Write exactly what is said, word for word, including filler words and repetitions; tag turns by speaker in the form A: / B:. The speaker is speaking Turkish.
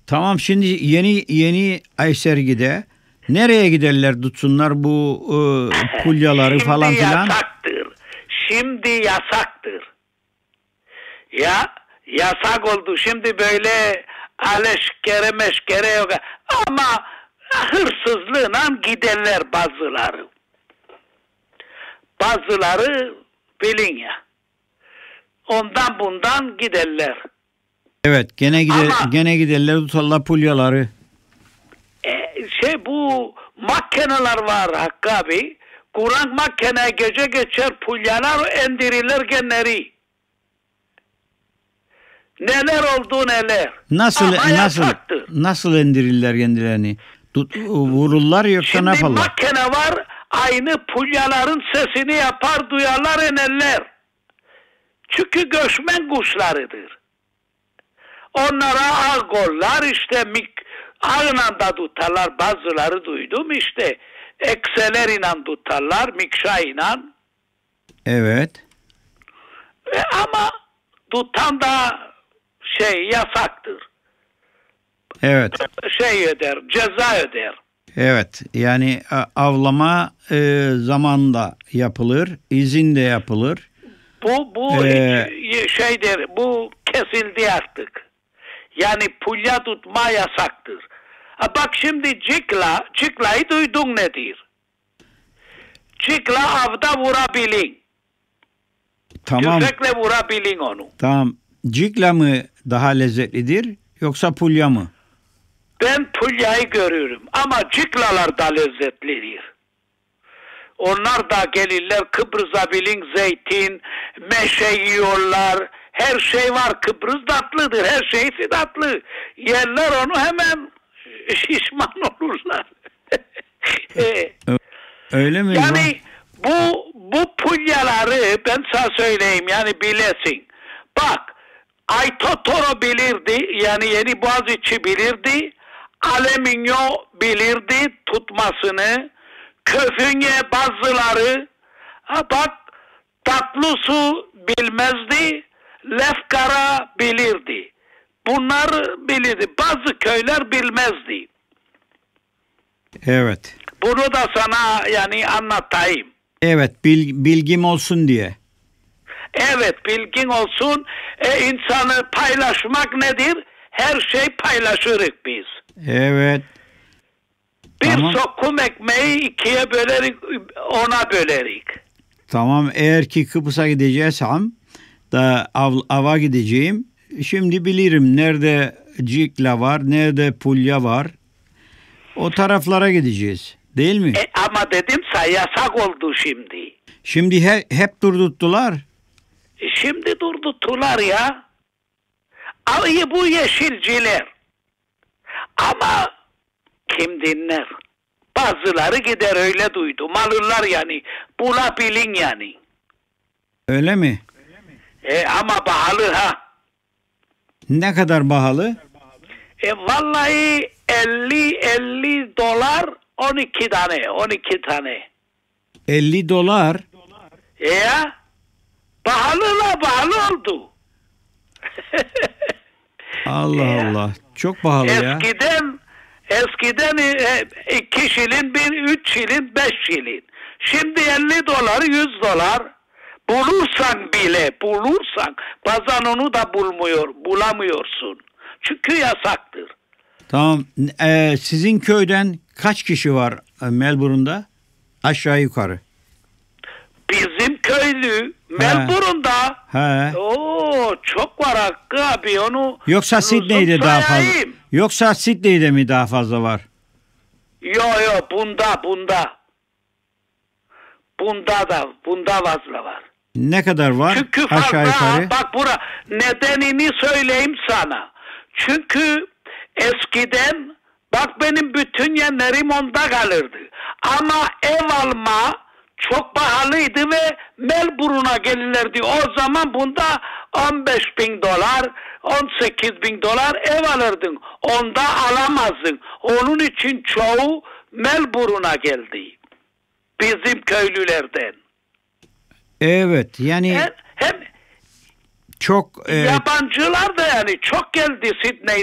A: Tamam, şimdi yeni yeni Aysergi'de nereye giderler tutsunlar bu e, pulyaları
B: Şimdi
A: falan filan?
B: yasaktır. Şimdi yasaktır. Ya yasak oldu. Şimdi böyle aleşkere meşkere yok. Ama hırsızlığına giderler bazıları. Bazıları bilin ya. Ondan bundan giderler.
A: Evet, gene gider
B: Ama-
A: gene giderler tutarlar pulyaları.
B: E, şey bu makineler var Hakkı abi. Kur'an makine gece geçer pulyalar indirilir genleri. Neler oldu neler.
A: Nasıl
B: Ama
A: nasıl
B: yasaktır.
A: nasıl indirirler kendilerini? Tut, vururlar yoksa ne
B: Şimdi
A: yaparlar?
B: makine var, aynı pulyaların sesini yapar, duyarlar inerler. Çünkü göçmen kuşlarıdır. Onlara ağ gollar, işte mik ağla da tutarlar, bazıları duydum işte ekseler inan tutarlar, mikşa inan.
A: Evet.
B: E, ama tutan da şey yasaktır.
A: Evet.
B: Şey öder, ceza öder.
A: Evet. Yani a- avlama e, zamanında yapılır, izin de yapılır.
B: Bu bu
A: Ee,
B: hiç- şeydir, bu kesildi artık. Yani pulya tutma yasaktır. Ha bak şimdi cikla, ciklayı duydun nedir? Cikla avda vurabilin.
A: Tamam.
B: Tüfekle vurabilin onu.
A: Tamam. Cikla mı daha lezzetlidir yoksa pulya mı?
B: Ben pulyayı görüyorum ama ciklalar da lezzetlidir. Onlar da gelirler Kıbrıs'a bilin zeytin, meşe yiyorlar. Her şey var. Kıbrıs tatlıdır. Her şeysi tatlı. Yerler onu hemen şişman olurlar. E,
A: Öyle mi?
B: yani bu bu pulyaları ben sana söyleyeyim yani bilesin. Bak Ayto Toro bilirdi yani Yeni Boğaziçi bilirdi. Aleminyo bilirdi tutmasını. Köfünye bazıları ha bak tatlı su bilmezdi. Lefkara bilirdi. Bunlar bilirdi. Bazı köyler bilmezdi.
A: Evet.
B: Bunu da sana yani anlatayım.
A: Evet, bil, bilgim olsun diye.
B: Evet bilgin olsun. E, insanı paylaşmak nedir? Her şey paylaşırız biz.
A: Evet.
B: Bir
A: Tamam.
B: sokum ekmeği ikiye bölerik, ona bölerik.
A: Tamam, eğer ki Kıbrıs'a gideceksem da av, ava gideceğim. Şimdi bilirim nerede cikla var, nerede pulya var. O taraflara gideceğiz. Değil mi?
B: E, ama dedimse yasak oldu şimdi.
A: Şimdi he, hep durdurttular.
B: E, şimdi durdurttular ya. Ayı bu yeşilciler. Ama kim dinler? Bazıları gider öyle duydum. Alırlar yani. Bulabilin yani.
A: Öyle mi?
B: E, ama pahalı ha.
A: Ne kadar pahalı?
B: E, vallahi elli elli dolar on iki tane. on iki tane.
A: elli dolar.
B: E ya. Pahalı la pahalı oldu.
A: Allah
B: Ya.
A: Allah. Çok pahalı ya.
B: Eskiden eskiden e, iki şilin, bir üç şilin, beş şilin. Şimdi elli dolar, yüz dolar. Bulursan bile, bulursan bazen onu da bulmuyor, bulamıyorsun. Çünkü yasaktır.
A: Tamam. Ee, sizin köyden kaç kişi var e, Melbourne'da? Aşağı yukarı.
B: Bizim köylü Melbourne'da
A: He.
B: Oo çok var Hakkı abi onu.
A: Yoksa Sydney'de daha fazla.
B: sayayım.
A: Yoksa Sydney'de mi daha fazla var?
B: Yo yo bunda bunda. Bunda da bunda fazla var.
A: Ne kadar var?
B: Çünkü
A: Aşağı
B: fazla
A: yukarı.
B: bak bura nedenini söyleyeyim sana. Çünkü eskiden bak benim bütün yeğenlerim onda kalırdı. Ama ev alma çok pahalıydı ve Melbourne'a gelirlerdi. O zaman bunda on beş bin dolar, on sekiz bin dolar ev alırdın. Onda alamazdın. Onun için çoğu Melbourne'a geldi. Bizim köylülerden.
A: Evet. Yani
B: Hem, hem
A: çok e,
B: yabancılar da yani çok geldi Sydney